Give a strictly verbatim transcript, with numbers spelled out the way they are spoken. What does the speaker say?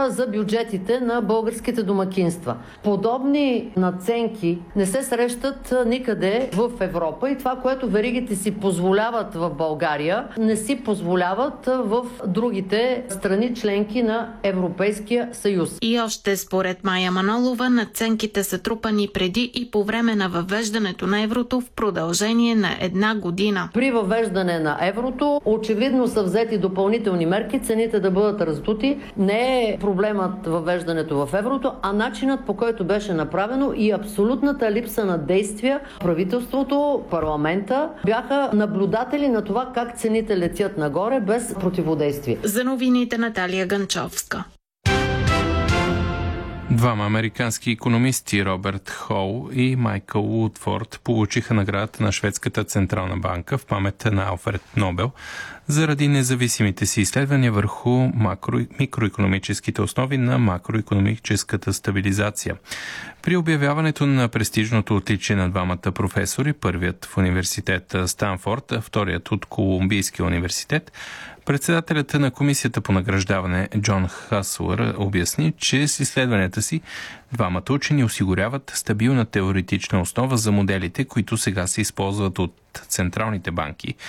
проблема за бюджетите на българските домакинства. Подобни надценки не се срещат никъде в Европа и това, което веригите си позволяват в България, не си позволяват в другите страни членки на Европейския съюз. И още според Мая Манолова, надценките са трупани преди и по време на въвеждането на еврото в продължение на една година. При въвеждане на еврото очевидно са взети допълнителни мерки, цените да бъдат раздути. Не е проблемът въвеждането в еврото, а начинът, по който беше направено и абсолютната липса на действия. Правителството, парламента бяха наблюдатели на това как цените летят нагоре без противодействие. За новините Наталия Ганчовска. Двама американски икономисти, Роберт Хол и Майкъл Утфорд, получиха наградата на Шведската централна банка в памет на Алфред Нобел заради независимите си изследвания върху макро... микроикономическите основи на макроикономическата стабилизация. При обявяването на престижното отличие на двамата професори, първият в университета Станфорд, а вторият от Колумбийския университет, председателят на комисията по награждаване Джон Хаслър обясни, че с изследванията си двамата учени осигуряват стабилна теоретична основа за моделите, които сега се използват от централните банки